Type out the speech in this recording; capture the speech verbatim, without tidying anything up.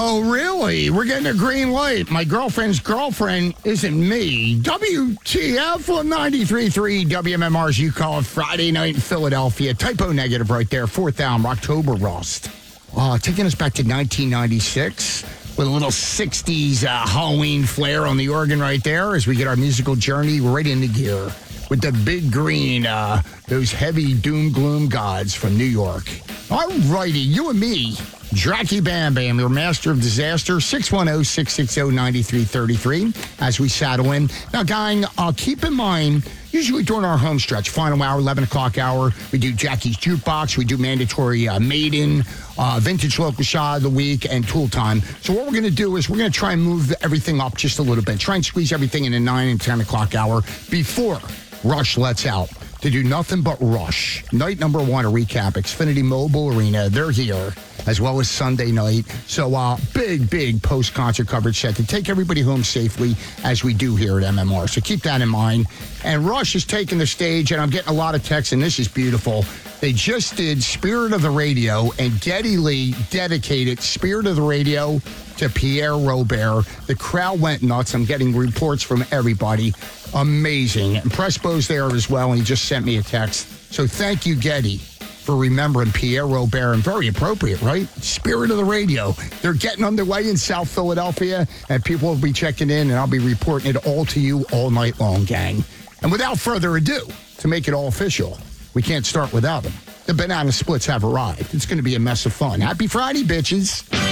Oh, really? We're getting a green light. My girlfriend's girlfriend isn't me. W T F on ninety-three point three W M M R's You Call It Friday night in Philadelphia. Typo negative right there. Fourth album, October Rust. Uh, taking us back to nineteen ninety-six with a little sixties uh, Halloween flair on the organ right there as we get our musical journey right into gear with the big green, uh, those heavy doom gloom gods from New York. All righty, you and me. Dracky Bam Bam, your master of disaster, six one zero, six six zero, nine three three three as we saddle in. Now, gang, uh, keep in mind, usually during our home stretch, final hour, eleven o'clock hour, we do Jackie's Jukebox, we do mandatory uh, Maiden, uh, Vintage Local Shot of the Week, and Tool Time. So what we're going to do is we're going to try and move everything up just a little bit, try and squeeze everything in the nine and ten o'clock hour before Rush lets out to do nothing but Rush. Night number one, a recap, Xfinity Mobile Arena, they're here, as well as Sunday night. So uh, big, big post-concert coverage set to take everybody home safely as we do here at M M R. So keep that in mind. And Rush is taking the stage, and I'm getting a lot of texts, and this is beautiful. They just did Spirit of the Radio, and Geddy Lee dedicated Spirit of the Radio to Pierre Robert. The crowd went nuts. I'm getting reports from everybody. Amazing. And Prespo's there as well, and he just sent me a text. So thank you, Geddy, for remembering Pierre Robert, and very appropriate, right? Spirit of the Radio. They're getting underway in South Philadelphia, and people will be checking in, and I'll be reporting it all to you all night long, gang. And without further ado, to make it all official, we can't start without them. The banana splits have arrived. It's going to be a mess of fun. Happy Friday, bitches.